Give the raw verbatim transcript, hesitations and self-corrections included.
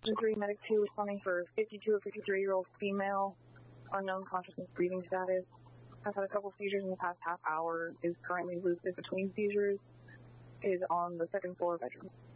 three, Medic two, responding for fifty-two or fifty-three-year-old female, unknown consciousness, breathing status. Has had a couple seizures in the past half hour, is currently lucid between seizures, is on the second floor bedroom.